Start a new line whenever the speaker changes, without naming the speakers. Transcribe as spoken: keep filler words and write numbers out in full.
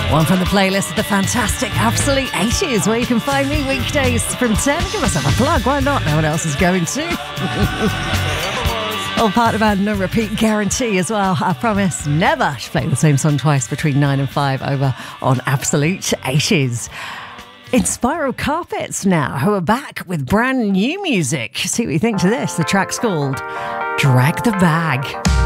One from the playlist of the fantastic Absolute eighties, where you can find me weekdays from ten. Give myself a plug, why not? No one else is going to. All part of our no repeat guarantee as well. I promise never to play the same song twice between nine and five over on Absolute eighties. Inspiral Carpets now, who are back with brand new music. See what you think to this. The track's called Drag the Bag.